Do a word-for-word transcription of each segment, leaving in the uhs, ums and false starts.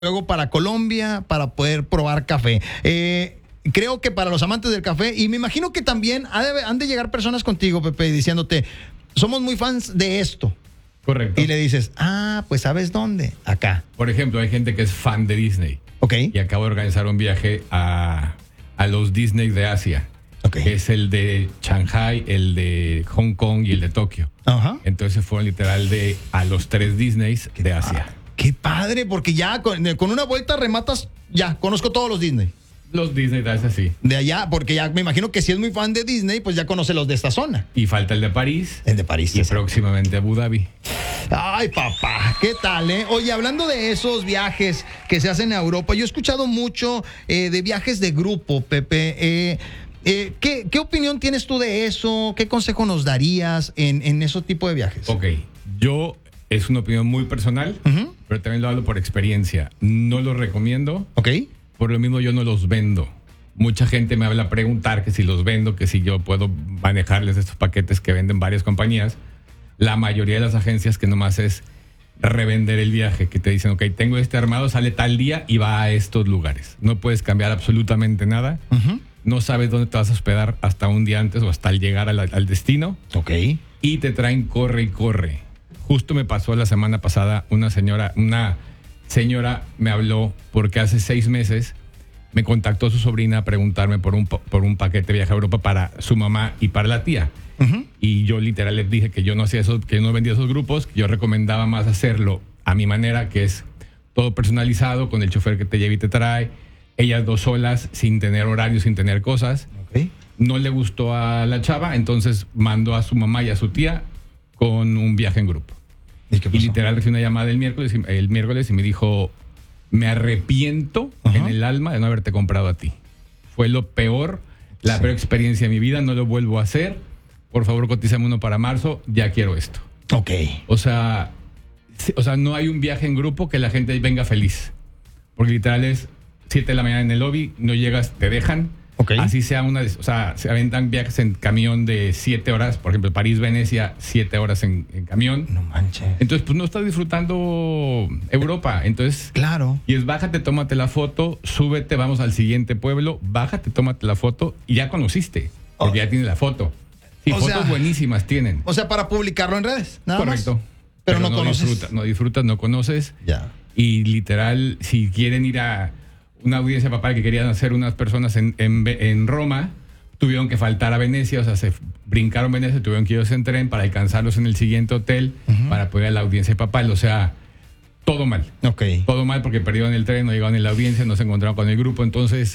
luego para Colombia para poder probar café. Eh, creo que para los amantes del café, y me imagino que también ha de- han de llegar personas contigo, Pepe, diciéndote, somos muy fans de esto. Correcto. Y le dices, ah, pues ¿sabes dónde? Acá. Por ejemplo, hay gente que es fan de Disney. Ok. Y acabo de organizar un viaje a, a los Disney de Asia. Ok. Que es el de Shanghai, el de Hong Kong y el de Tokio. Ajá. Entonces fueron literal de a los tres Disneys de Asia. Qué padre, porque ya con, con una vuelta rematas, ya, conozco todos los Disney. Los Disney de Asia sí. De allá, porque ya me imagino que si es muy fan de Disney, pues ya conoce los de esta zona. Y falta el de París. El de París. Y ese. próximamente Abu Dhabi. Ay, papá, ¿qué tal, eh? Oye, hablando de esos viajes que se hacen a Europa, yo he escuchado mucho eh, de viajes de grupo, Pepe. Eh, eh, ¿qué, ¿Qué opinión tienes tú de eso? ¿Qué consejo nos darías en, en ese tipo de viajes? Ok, yo es una opinión muy personal, Ujú. pero también lo hablo por experiencia. No lo recomiendo, ¿Ok? por lo mismo yo no los vendo. Mucha gente me habla a preguntar que si los vendo, que si yo puedo manejarles estos paquetes que venden varias compañías. La mayoría de las agencias que nomás es revender el viaje, que te dicen, ok, tengo este armado, sale tal día y va a estos lugares. No puedes cambiar absolutamente nada. Ujú. No sabes dónde te vas a hospedar hasta un día antes o hasta al llegar al, al destino. Ok. Y te traen corre y corre. Justo me pasó la semana pasada una señora, una señora me habló porque hace seis meses me contactó su sobrina a preguntarme por un, pa- por un paquete de viaje a Europa para su mamá y para la tía. Ujú. Y yo literal les dije que yo no hacía eso, que yo no vendía esos grupos, que yo recomendaba más hacerlo a mi manera, que es todo personalizado, con el chofer que te lleva y te trae, ellas dos solas, sin tener horario, sin tener cosas. Ok. No le gustó a la chava, entonces mandó a su mamá y a su tía con un viaje en grupo. ¿Y qué Y pasó? literal recibí una llamada el miércoles, y- el miércoles y me dijo, me arrepiento Ajá. en el alma de no haberte comprado a ti. Fue lo peor, la Sí. peor experiencia de mi vida, no lo vuelvo a hacer. Por favor, cotízame uno para marzo, ya quiero esto. Ok. O sea, sí, o sea, no hay un viaje en grupo que la gente venga feliz. Porque literal es siete de la mañana en el lobby, no llegas, te dejan. Ok. Así sea una, o sea, se aventan viajes en camión de siete horas, por ejemplo, París-Venecia, siete horas en, en camión. No manches. Entonces, pues no estás disfrutando Europa. Entonces, Claro. y es bájate, tómate la foto, súbete, vamos al siguiente pueblo, bájate, tómate la foto y ya conociste, porque Oh. ya tienes la foto. Sí, O fotos sea- buenísimas tienen. O sea, para publicarlo en redes. Nada más. Correcto. Pero, no, conoces. Disfrutas, no disfrutas, no conoces. Ya. Y literal, si quieren ir a una audiencia papal que querían hacer unas personas en, en, Ve- en Roma, tuvieron que faltar a Venecia, o sea, se f- brincaron Venecia, tuvieron que irse en tren para alcanzarlos en el siguiente hotel para poder ir a la audiencia papal. O sea, todo mal. Ok. Todo mal porque perdieron el tren, no llegaron en la audiencia, no se encontraron con el grupo. Entonces,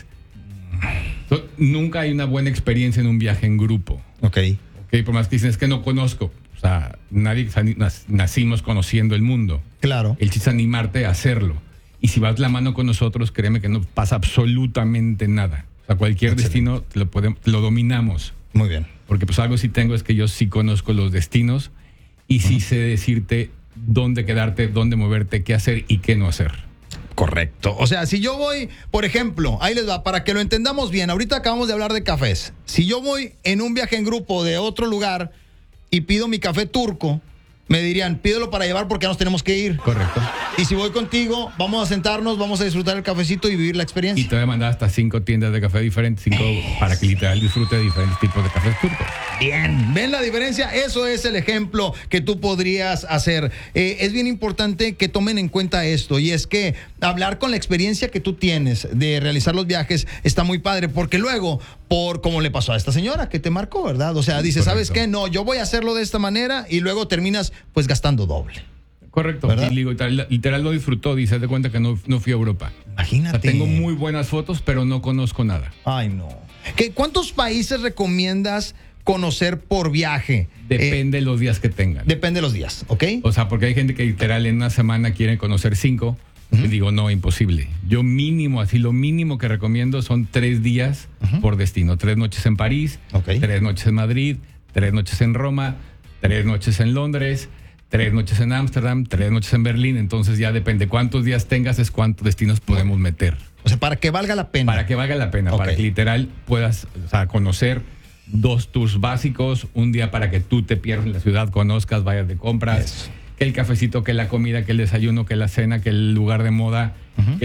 so- nunca hay una buena experiencia en un viaje en grupo. Ok. ¿Ok? Por más que dicen, es que no conozco. O sea, nadie nac- nacimos conociendo el mundo. Claro. El chiste es animarte a hacerlo. Y si vas la mano con nosotros, créeme que no pasa absolutamente nada. O sea, cualquier Excelente. destino te lo, podemos, lo dominamos. Muy bien. Porque pues algo sí tengo es que yo sí conozco los destinos y sí sé decirte dónde quedarte, dónde moverte, qué hacer y qué no hacer. Correcto. O sea, si yo voy, por ejemplo, ahí les va, para que lo entendamos bien, ahorita acabamos de hablar de cafés. Si yo voy en un viaje en grupo de otro lugar y pido mi café turco, me dirían, pídelo para llevar porque ya nos tenemos que ir. Correcto. Y si voy contigo, vamos a sentarnos, vamos a disfrutar el cafecito y vivir la Y experiencia. te voy a mandar hasta cinco tiendas de café diferentes, cinco para que literal disfrute de diferentes tipos de cafés turcos. Bien, ¿ven la diferencia? Eso es el ejemplo que tú podrías hacer. Eh, es bien importante que tomen en cuenta esto, y es que hablar con la experiencia que tú tienes de realizar los viajes está muy padre, porque luego, por como le pasó a esta señora que te marcó, ¿verdad? O sea, dice, Correcto. ¿sabes qué? No, yo voy a hacerlo de esta manera, y luego terminas pues gastando doble. Correcto. ¿Verdad? Y digo, literal, literal lo disfrutó, dice, de cuenta que no, no fui a Europa. O Imagínate. sea, tengo muy buenas fotos, pero no conozco nada. Ay, no. ¿Qué, ¿Cuántos países recomiendas conocer por viaje? Eh, Depende de los días que tengan. depende de los días, ¿ok? O sea, porque hay gente que literal en una semana quiere conocer cinco. Y digo, no, imposible. Yo mínimo, así lo mínimo que recomiendo son tres días por destino. Tres noches en París, Ok. tres noches en Madrid, tres noches en Roma, tres noches en Londres, tres noches en Ámsterdam, tres noches en Berlín. Entonces ya depende cuántos días tengas, es cuántos destinos podemos meter. O sea, para que valga la pena. Para que valga la pena, Ok. para que literal puedas, o sea, conocer dos tours básicos, un día para que tú te pierdas en la ciudad, conozcas, vayas de compras. Eso. que el cafecito, que la comida, que el desayuno, que la cena, que el lugar de moda, uh-huh. que